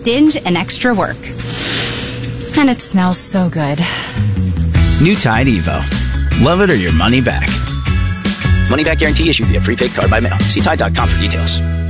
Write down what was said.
dinge and extra work. And it smells so good. New Tide Evo. Love it or your money back. Money back guarantee issued via prepaid card by mail. See Tide.com for details.